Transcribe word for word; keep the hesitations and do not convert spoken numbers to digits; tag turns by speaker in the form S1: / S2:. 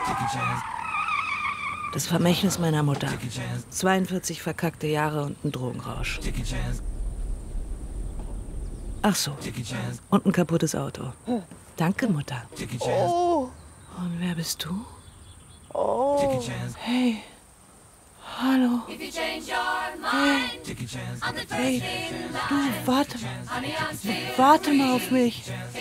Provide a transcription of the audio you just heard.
S1: Das Vermächtnis meiner Mutter. zweiundvierzig verkackte Jahre und ein Drogenrausch. Ach so. Und ein kaputtes Auto. Danke, Mutter.
S2: Oh.
S1: Und wer bist du?
S2: Oh.
S1: Hey. Hallo. Hey. Hey. Du, warte. Warte mal auf mich.